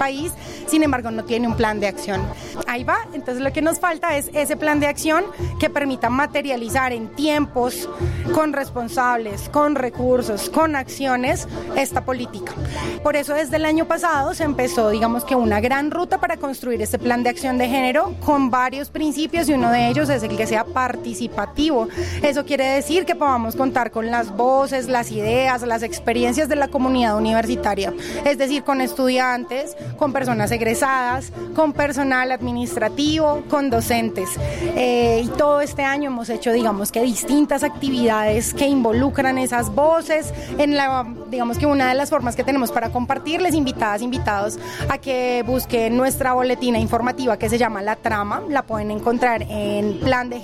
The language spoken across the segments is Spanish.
país, sin embargo no tiene un plan de acción. Ahí va, entonces lo que nos falta es ese plan de acción que permita materializar en tiempos, con responsables, con recursos, con acciones, esta política. Por eso desde el año pasado se empezó, digamos que una gran ruta para construir este plan de acción de género con varios principios, y uno de ellos es el que sea participativo. Eso quiere decir que podamos contar con las voces, las ideas, las experiencias de la comunidad universitaria, es decir, con estudiantes, con personas egresadas, con personal administrativo, con docentes. Y todo este año hemos hecho, digamos que distintas actividades que involucran esas voces. Digamos que una de las formas que tenemos para compartirles, invitadas, invitados, a que busquen nuestra boletina informativa que se llama La Trama. La pueden encontrar en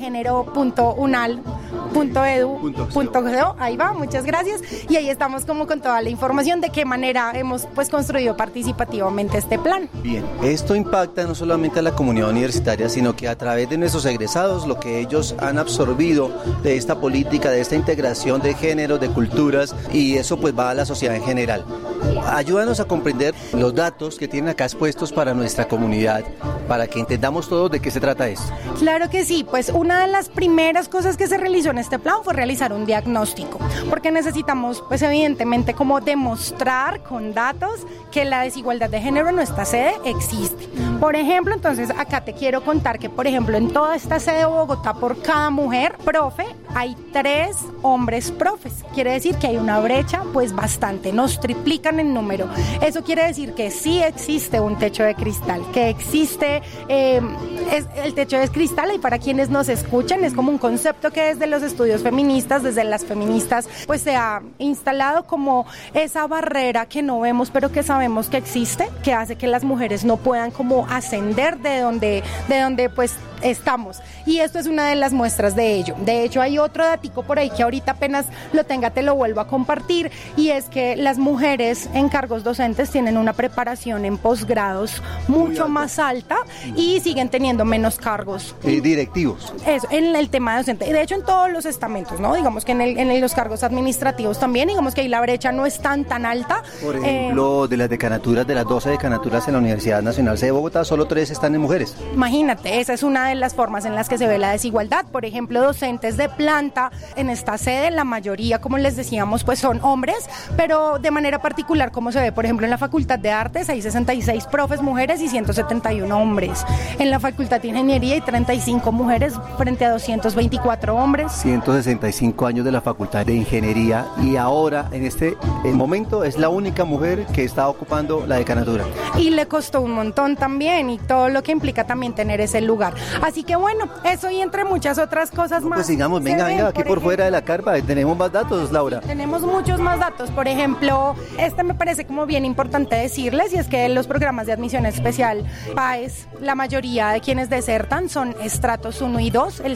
plandegénero.unal.edu.co. Ahí va, muchas gracias. Y ahí estamos como con toda la información de qué manera hemos pues construido participativamente este plan. Bien, esto impacta no solamente a la comunidad universitaria, sino que a través de nuestros egresados, lo que ellos han absorbido de esta política, de esta integración de géneros, de culturas, y eso pues va a la sociedad en general. Ayúdanos a comprender los datos que tienen acá expuestos para nuestra comunidad, para que entendamos todos de qué se trata esto. Claro que sí, pues una de las primeras cosas que se realizó en este plan fue realizar un diagnóstico, porque necesitamos pues evidentemente como demostrar con datos que la desigualdad de género en nuestra sede existe. Por ejemplo, entonces acá te quiero contar que por ejemplo en toda esta sede de Bogotá, por cada mujer profe hay 3 hombres profes. Quiere decir que hay una brecha pues bastante, nos triplican en número. Eso quiere decir que sí existe un techo de cristal, que existe el techo de cristal, y para quienes nos escuchan es como un concepto que desde los estudios feministas, desde las feministas, pues se ha instalado como esa barrera que no vemos pero que sabemos que existe, que hace que las mujeres no puedan como ascender de donde pues estamos, y esto es una de las muestras de ello. De hecho hay otro datico por ahí que ahorita apenas lo tenga te lo vuelvo a compartir, y es que las mujeres en cargos docentes tienen una preparación en posgrados mucho más alta y siguen teniendo menos cargos directivos. Eso, en el tema docente, de hecho en todos los estamentos, ¿no? Digamos que en los cargos administrativos también, digamos que ahí la brecha no es tan alta. Por ejemplo, de las decanaturas, de las 12 decanaturas en la Universidad Nacional de Bogotá, solo 3 están en mujeres. Imagínate, esa es una de las formas en las que se ve la desigualdad. Por ejemplo, docentes de planta en esta sede, la mayoría, como les decíamos, pues son hombres, pero de manera particular, como se ve, por ejemplo, en la Facultad de Artes hay 66 profes mujeres y 171 hombres. En la Facultad de Ingeniería hay 35 mujeres frente a 224 hombres. 165 años de la Facultad de Ingeniería, y ahora, en este momento, es la única mujer que está ocupando la decanatura. Y le costó un montón también, y todo lo que implica también tener ese lugar. Así que bueno, eso y entre muchas otras cosas más. Pues sigamos, venga, aquí por fuera de la carpa, tenemos más datos, Laura. Tenemos muchos más datos. Por ejemplo, me parece como bien importante decirles, y es que los programas de admisión especial PAES, la mayoría de quienes desertan son estratos 1 y 2, el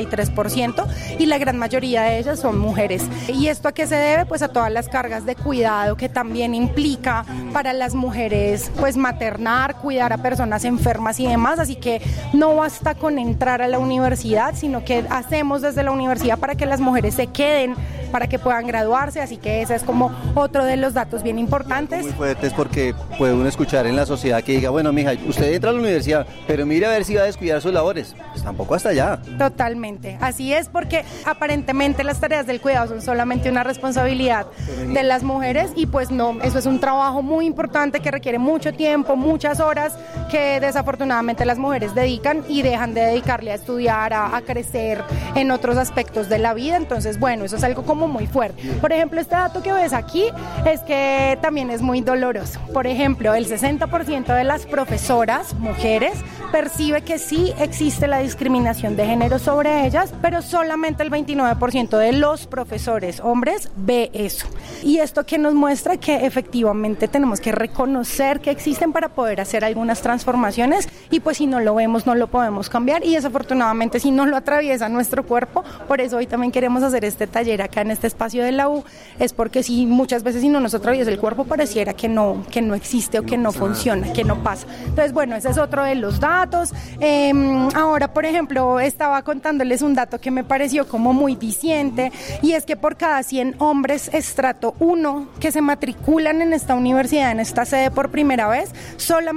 73%, y la gran mayoría de ellas son mujeres. ¿Y esto a qué se debe? Pues a todas las cargas de cuidado que también implica para las mujeres, pues maternar, cuidar a personas enfermas y demás. Así que no basta con entrar a la universidad, sino que hacemos desde la universidad para que las mujeres se queden, para que puedan graduarse. Así que ese es como otro de los datos bien importantes. Muy fuertes, porque puede uno escuchar en la sociedad que diga, bueno, mija, usted entra a la universidad, pero mire a ver si va a descuidar sus labores. Pues tampoco hasta allá. Totalmente, así es, porque aparentemente las tareas del cuidado son solamente una responsabilidad de las mujeres, y pues no, eso es un trabajo muy importante que requiere mucho tiempo, muchas horas, que desafortunadamente las mujeres dedican y dejan de dedicarle a estudiar, a crecer en otros aspectos de la vida. Entonces, bueno, eso es algo como muy fuerte. Por ejemplo, este dato que ves aquí es que también es muy doloroso. Por ejemplo, el 60% de las profesoras mujeres percibe que sí existe la discriminación de género sobre ellas, pero solamente el 29% de los profesores hombres ve eso. Y esto que nos muestra que efectivamente tenemos que reconocer que existen para poder hacer algunas transformaciones, y pues si no lo vemos no lo podemos cambiar, y desafortunadamente si no lo atraviesa nuestro cuerpo. Por eso hoy también queremos hacer este taller acá en este espacio de la U, es porque si muchas veces si no nos atraviesa el cuerpo pareciera que no existe o que no funciona, que no pasa. Entonces bueno, ese es otro de los datos. Ahora, por ejemplo, estaba contándoles un dato que me pareció como muy diciente, y es que por cada 100 hombres estrato 1 que se matriculan en esta universidad, en esta sede por primera vez, solamente